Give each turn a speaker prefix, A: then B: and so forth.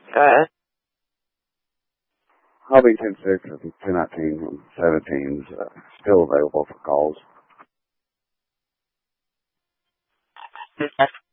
A: Go ahead.
B: Hobby 10-6 of 219 17 is still available for calls.